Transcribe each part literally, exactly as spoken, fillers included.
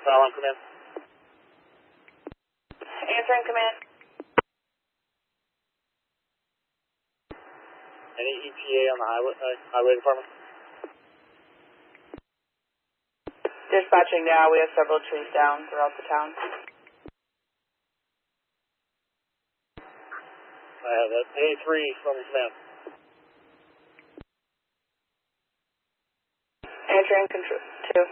Fallon, come in. Answering command. Any E T A on the highway, uh, highway department? Dispatching now, we have several trees down throughout the town. I have that. A three from command. Answering control two.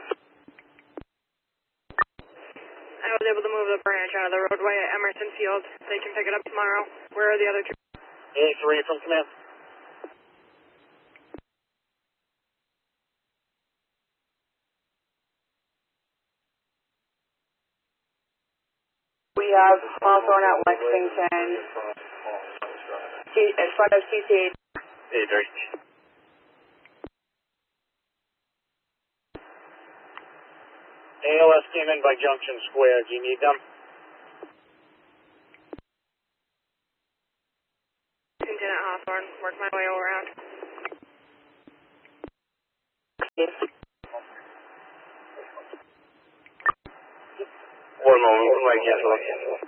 I was able to move the branch out of the roadway at Emerson Field. They can pick it up tomorrow. Where are the other two? A three from command. We have Hawthorne at Lexington. C in front of C C H. A three. A L S came in by Junction Square. Do you need them? Lieutenant Hawthorne. Work my way around. One moment. One moment. Yes,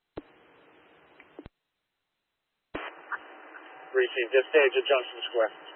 Received. Just stage at Junction Square.